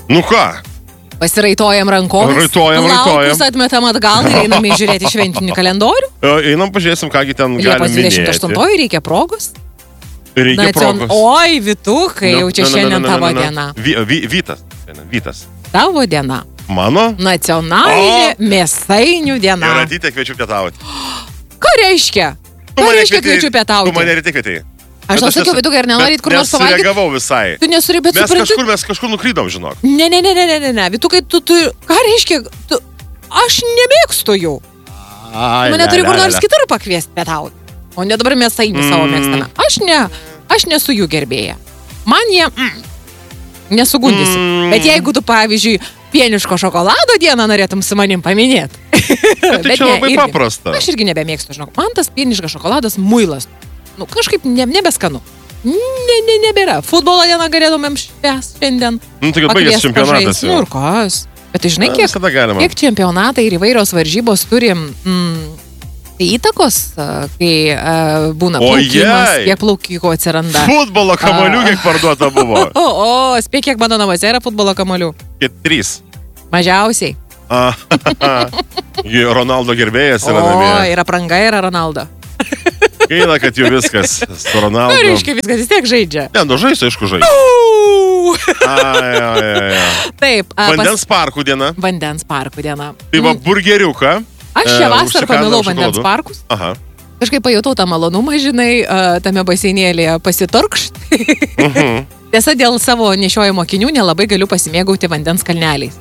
Nu ką? Pasiraitojam rankomis. Plaukus atmetam atgal ir einam žiūrėti šventinį kalendorių. Einam, pažiūrėsim, kągi ten Liepos galim minėti. 28 reikia progos. Reikia progos. Oi, Vytukai, jau čia šiandien tavo diena. Vytas. Tavo diena. Mano? Nacionalinė mėsainių diena. Ir atytę kviečiu pietauti. Ką reiškia? Ką reiškia kviečiu pietauti? Tu mane ryte kvietėjai. Aš tau sakiau, Vytukai, ar nenorit kur nors pavalgyti? Nesureagavau visai. Tu nesuri, bet supranti. Mes kažkur nukrydom, žinok. Ne. Vytukai, tu... Ką reiškia? Aš nemėgstu jų. Mane turi kur nors kitur pakviesti pietauti. O ne dabar mėsainį savo mėgstame. Aš nesu jų gerbėja. Man jie... Nesugundysi. Bet jeigu tu, pavyzdžiui, pieniško šokolado dieną norėtum su manim paminėti. Tai čia labai paprasta. Aš irgi nebemėgstu, žinok. Man tas pieniškas šokoladas muilas. Nu, kažkaip nebeskanu. Nebėra. Futbolo dieną galėtumėm švęs šiandien. Nu, tai kad baigės čempionatas jau. Nu, ir kas? Bet tai žinai, kiek čempionatai ir įvairios varžybos turi įtakos, kai būna plaukimas, kiek plaukikų atsiranda. Futbolo kamalių kiek parduota buvo. Spėk, kiek mano namuose yra futbolo kamalių. 3. Mažiausiai. Ronaldo gerbėjas yra namie. Ir apranga yra Ronaldo. Gaila, kad jau viskas su Ronaldo. Ką reiškia viskas, vis tiek žaidžia? Ne, nu žais, aišku, žais. Taip. Vandens parkų diena. Vandens parkų diena. Tai va, burgeriuką. Aš šią vasarą pamilau vandens parkus. Aha. Kažkaip pajutau tą malonumą, žinai, tame baseinėlėje pasitorkšti. Tiesa, dėl savo nešiojimo akinių nelabai galiu pasimėgauti vandens kalneliais.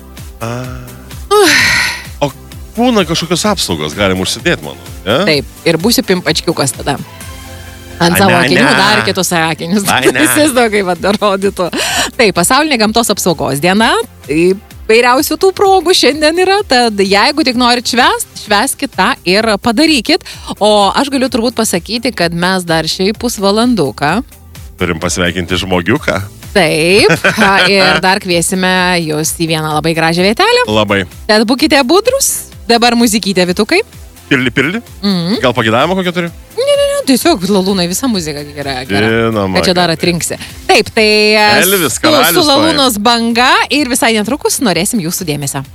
O būna kažkokios apsaugos, galim užsidėti, manau. Taip, ir būsiu pimpačkiukas tada. Ant savo akinių dar kitus akinius. Įsivaizduoju, kaip atrodytų. Taip, pasaulinė gamtos apsaugos diena. Vairiausių tų progų šiandien yra, tad jeigu tik norit švęskit tą ir padarykit. O aš galiu turbūt pasakyti, kad mes dar šiaip pusvalanduką. Turim pasveikinti žmogiuką. Taip, ir dar kviesime jūs į vieną labai gražią vietelę. Labai. Tad būkite budrus, dabar muzikytė, Vytukai. Pirli? Gal pagidavimą kokią turi? Ne, tiesiog lalūnai, visa muzika gera. Žinoma. Kad čia dar atrinksi. Taip, tai Elvis, karalius su lalūnos banga ir visai netrukus norėsim jūsų dėmesio.